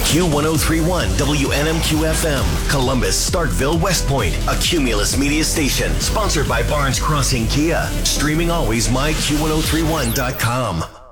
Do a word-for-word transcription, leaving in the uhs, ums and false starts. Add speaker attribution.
Speaker 1: Q one oh three point one W N M Q F M, Columbus, Starkville, West Point, a Cumulus media station, sponsored by Barnes Crossing Kia. Streaming always, my Q ten thirty-one dot com.